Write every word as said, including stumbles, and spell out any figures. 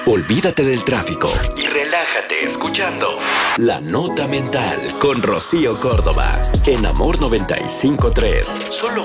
Olvídate del tráfico y relájate escuchando La Nota Mental con Rocío Córdoba en Amor noventa y cinco punto tres. Solo